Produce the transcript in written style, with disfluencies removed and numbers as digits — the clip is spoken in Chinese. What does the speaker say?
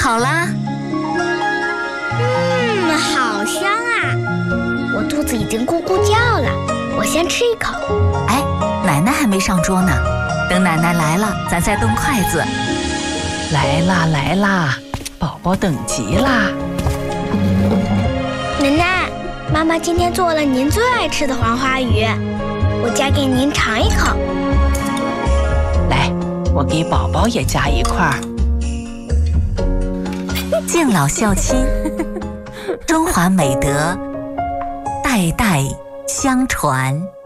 好啦。 好香啊！我肚子已经咕咕叫了，我先吃一口。 哎，奶奶还没上桌呢，等奶奶来了，咱再动筷子。 来啦来啦，宝宝等急啦！ 奶奶，妈妈今天做了您最爱吃的黄花鱼，我夹给您尝一口。 来，我给宝宝也夹一块。 敬老孝亲，中华美德代代相传。